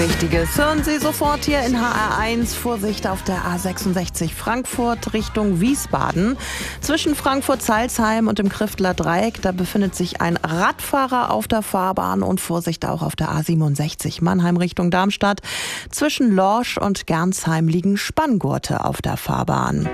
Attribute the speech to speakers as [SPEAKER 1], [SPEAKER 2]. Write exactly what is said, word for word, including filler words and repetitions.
[SPEAKER 1] Wichtiges hören Sie sofort hier in H R eins. Vorsicht auf der A sechsundsechzig Frankfurt Richtung Wiesbaden. Zwischen Frankfurt-Salzheim und dem Kriftler Dreieck, da befindet sich ein Radfahrer auf der Fahrbahn. Und Vorsicht auch auf der A siebenundsechzig Mannheim Richtung Darmstadt. Zwischen Lorsch und Gernsheim liegen Spanngurte auf der Fahrbahn.